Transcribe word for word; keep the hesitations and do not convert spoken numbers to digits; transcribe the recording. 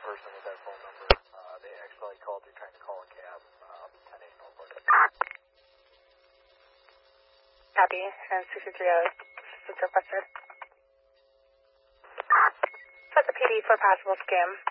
person with that phone number. Uh, they accidentally called you trying to call a cab. Uh, ten eight Northport. Copy, and six three zero is requested. Set the P D for possible scam.